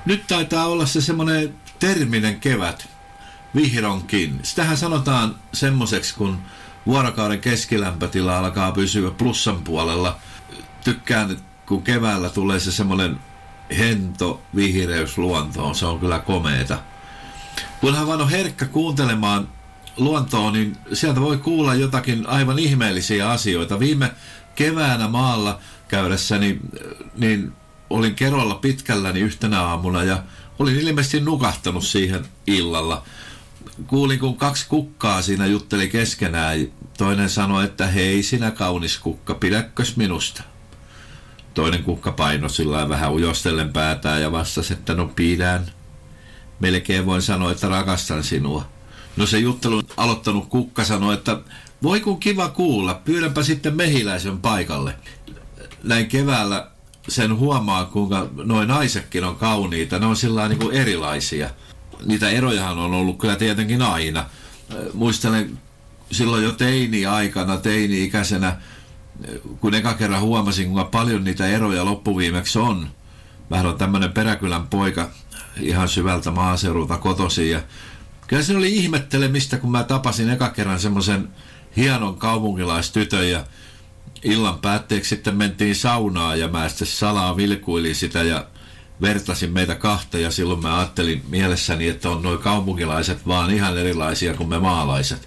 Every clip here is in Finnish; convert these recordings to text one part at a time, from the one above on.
Nyt taitaa olla se semmoinen terminen kevät, vihdoinkin. Sitähän sanotaan semmoiseksi, kun vuorokauden keskilämpötila alkaa pysyä plussan puolella. Tykkään, kun keväällä tulee se semmoinen hento vihreys luontoon. Se on kyllä komeeta. Kunhan vaan on herkkä kuuntelemaan luontoon, niin sieltä voi kuulla jotakin aivan ihmeellisiä asioita. Viime keväänä maalla käydessäni niin olin Kerolla pitkälläni yhtenä aamuna ja olin ilmeisesti nukahtanut siihen illalla. Kuulin, kun kaksi kukkaa siinä jutteli keskenään. Toinen sanoi, että hei sinä kaunis kukka, pidäkös minusta? Toinen kukka painoi sillä vähän ujostellen päätään ja vastasi, että no pidän. Melkein voin sanoa, että rakastan sinua. No se juttelun aloittanut kukka sanoi, että voi kun kiva kuulla, pyydänpä sitten mehiläisen paikalle. Näin keväällä sen huomaa, kuinka noi naisetkin on kauniita. Ne on sillä niin kuin erilaisia. Niitä erojahan on ollut kyllä tietenkin aina. Muistelen silloin jo teini-ikäisenä, kun eka kerran huomasin, kuinka paljon niitä eroja loppuviimeksi on. Mähän on tämmönen peräkylän poika ihan syvältä maaseudulta kotoisin. Ja kyllä se oli ihmettelemistä, kun mä tapasin eka kerran semmoisen hienon kaupunkilaistytön ja illan päätteeksi sitten mentiin saunaan ja mä sitten salaa vilkuilin sitä ja vertasin meitä kahta ja silloin mä ajattelin mielessäni, että on nuo kaupunkilaiset vaan ihan erilaisia kuin me maalaiset.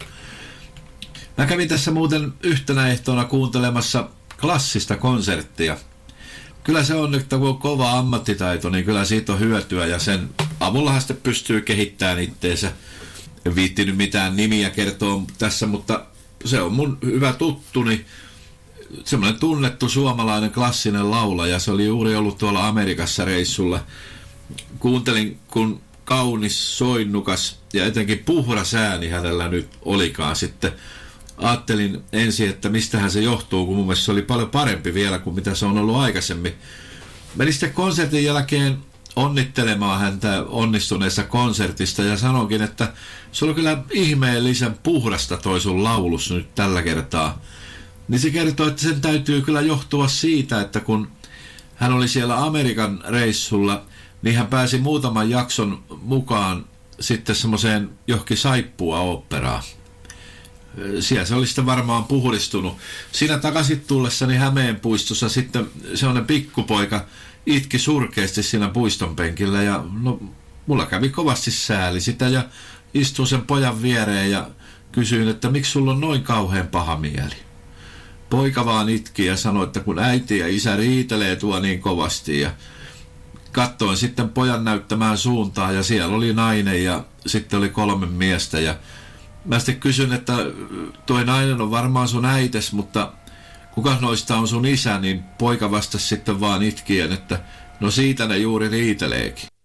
Mä kävin tässä muuten yhtenä ehtoona kuuntelemassa klassista konserttia. Kyllä se on, että kun on kova ammattitaito, niin kyllä siitä on hyötyä ja sen avullahan sitten pystyy kehittämään itteensä. En viittinyt mitään nimiä kertoa tässä, mutta se on mun hyvä tuttuni. Semmoinen tunnettu suomalainen klassinen laulaja. Se oli juuri ollut tuolla Amerikassa reissulla. Kuuntelin, kun kaunis, soinnukas ja etenkin puhdas ääni hänellä nyt olikaan sitten. Ajattelin ensin, että mistähän se johtuu, kun mun mielestä se oli paljon parempi vielä kuin mitä se on ollut aikaisemmin. Menin sitten konsertin jälkeen onnittelemaan häntä onnistuneessa konsertista ja sanoinkin, että se oli kyllä ihmeellisen puhdasta toi sun laulus nyt tällä kertaa. Niin se kertoo, että sen täytyy kyllä johtua siitä, että kun hän oli siellä Amerikan reissulla, niin hän pääsi muutaman jakson mukaan sitten semmoiseen johonkin saippua-oopperaan. Siellä se oli sitten varmaan puhdistunut. Siinä takaisin tullessani Hämeenpuistossa sitten semmoinen pikkupoika itki surkeasti siinä puiston penkillä ja no, mulla kävi kovasti sääli sitä ja istuin sen pojan viereen ja kysyin, että miksi sulla on noin kauhean paha mieli. Poika vaan itki ja sanoi, että kun äiti ja isä riitelee tuo niin kovasti ja katsoin sitten pojan näyttämään suuntaan ja siellä oli nainen ja sitten oli 3 miestä ja mä sitten kysyn, että toi nainen on varmaan sun äites, mutta kuka noista on sun isä, niin poika vastasi sitten vaan itkien, että no siitä ne juuri riiteleekin.